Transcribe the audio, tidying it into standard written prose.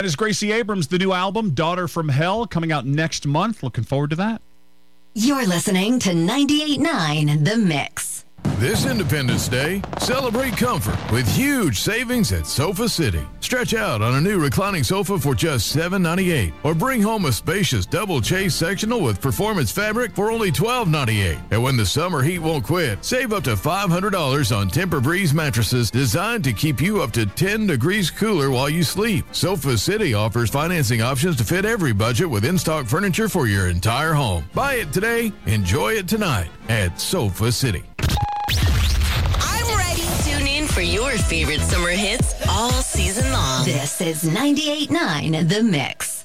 is Gracie Abrams, the new album, Daughter from Hell, coming out next month. Looking forward to that. You're listening to 98.9 The Mix. This Independence Day, celebrate comfort with huge savings at Sofa City. Stretch out on a new reclining sofa for just $7.98, or bring home a spacious double chase sectional with performance fabric for only $12.98. And when the summer heat won't quit, save up to $500 on Tempur-Breeze mattresses designed to keep you up to 10 degrees cooler while you sleep. Sofa City offers financing options to fit every budget with in-stock furniture for your entire home. Buy it today, enjoy it tonight at Sofa City. Tune in for your favorite summer hits all season long. This is 98.9 The Mix.